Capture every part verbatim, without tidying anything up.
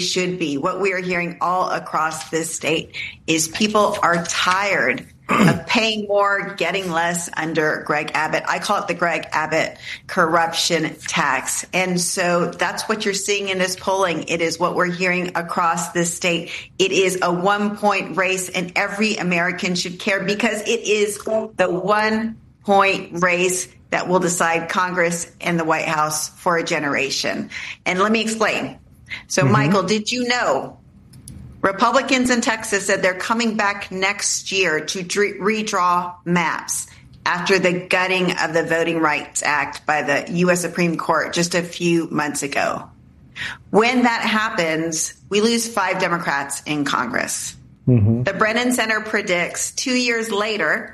should be. What we are hearing all across this state is people are tired of paying more, getting less under Greg Abbott. I call it the Greg Abbott corruption tax. And so that's what you're seeing in this polling. It is what we're hearing across this state. It is a one-point race, and every American should care because it is the one-point race that will decide Congress and the White House for a generation. And let me explain. So, mm-hmm. Michael, did you know Republicans in Texas said they're coming back next year to dre- redraw maps after the gutting of the Voting Rights Act by the U S Supreme Court just a few months ago? When that happens, we lose five Democrats in Congress. Mm-hmm. The Brennan Center predicts two years later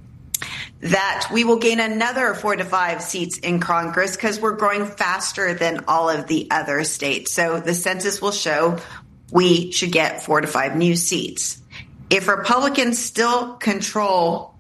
that we will gain another four to five seats in Congress because we're growing faster than all of the other states. So the census will show we should get four to five new seats. If Republicans still control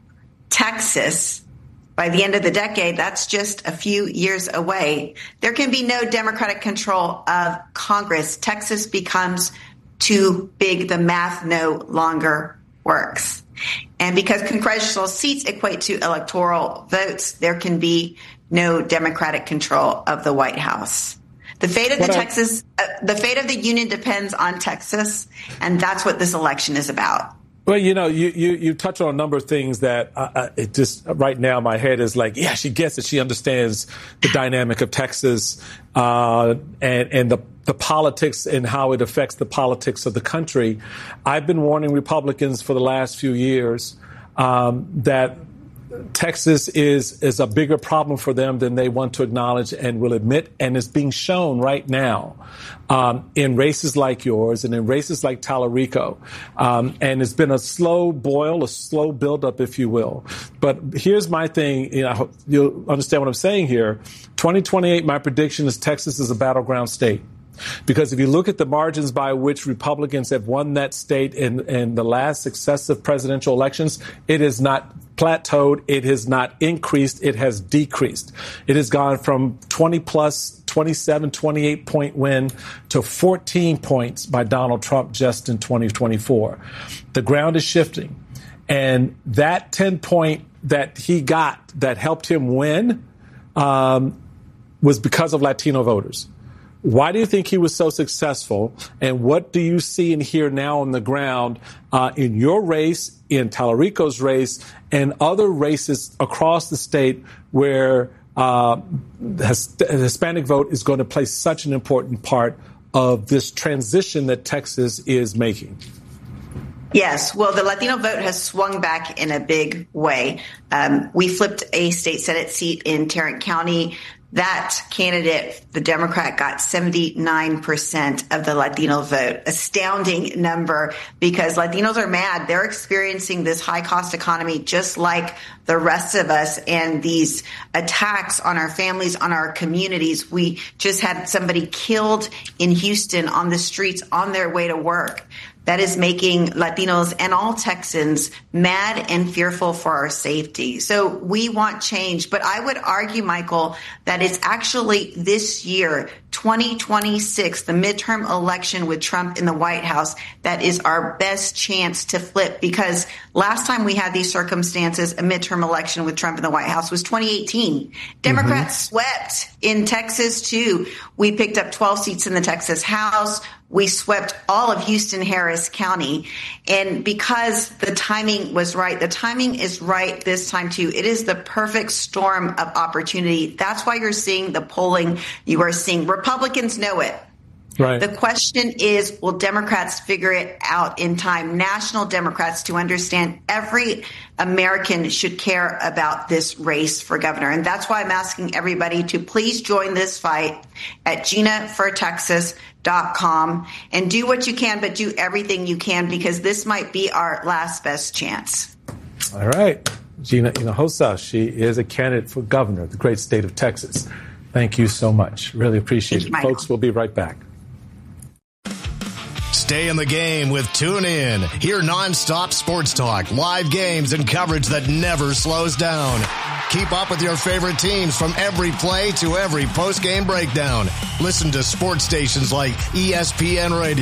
Texas by the end of the decade, that's just a few years away. There can be no Democratic control of Congress. Texas becomes too big. The math no longer works. And because congressional seats equate to electoral votes, there can be no Democratic control of the White House. The fate of the what Texas, I, uh, the fate of the union depends on Texas, and that's what this election is about. Well, you know, you you, you touch on a number of things that uh, it just right now my head is like, yeah, she gets it. She understands the dynamic of Texas uh, and and the the politics and how it affects the politics of the country. I've been warning Republicans for the last few years um, that Texas is is a bigger problem for them than they want to acknowledge and will admit, and it's being shown right now um, in races like yours and in races like Tallarico. Um, and it's been a slow boil, a slow buildup, if you will. But here's my thing. You know, you'll understand what I'm saying here. twenty twenty-eight, my prediction is Texas is a battleground state. Because if you look at the margins by which Republicans have won that state in, in the last successive presidential elections, it has not plateaued. It has not increased. It has decreased. It has gone from twenty plus, twenty-seven, twenty-eight point win to fourteen points by Donald Trump just in twenty twenty-four. The ground is shifting. And that ten point that he got that helped him win um, was because of Latino voters. Why do you think he was so successful? And what do you see and hear now on the ground uh, in your race, in Tallarico's race, and other races across the state where uh, the Hispanic vote is going to play such an important part of this transition that Texas is making? Yes. Well, the Latino vote has swung back in a big way. Um, we flipped a state Senate seat in Tarrant County. That candidate, the Democrat, got seventy-nine percent of the Latino vote. Astounding number, because Latinos are mad. They're experiencing this high cost economy just like the rest of us, and these attacks on our families, on our communities. We just had somebody killed in Houston on the streets on their way to work. That is making Latinos and all Texans mad and fearful for our safety. So we want change. But I would argue, Michael, that it's actually this year, twenty twenty-six, the midterm election with Trump in the White House, that is our best chance to flip. Because last time we had these circumstances, a midterm election with Trump in the White House, was twenty eighteen. Democrats mm-hmm. swept in Texas, too. We picked up twelve seats in the Texas House. We swept all of Houston Harris County. And because the timing was right, the timing is right this time, too. It is the perfect storm of opportunity. That's why you're seeing the polling you are seeing. Republicans know it. Right. The question is, will Democrats figure it out in time? National Democrats to understand every American should care about this race for governor. And that's why I'm asking everybody to please join this fight at Gina for Texas dot com and do what you can, but do everything you can, because this might be our last best chance. All right. Gina Hinojosa, she is a candidate for governor of the great state of Texas. Thank you so much. Really appreciate it. Folks, we'll be right back. Stay in the game with TuneIn. Hear nonstop sports talk, live games, and coverage that never slows down. Keep up with your favorite teams from every play to every post-game breakdown. Listen to sports stations like E S P N Radio.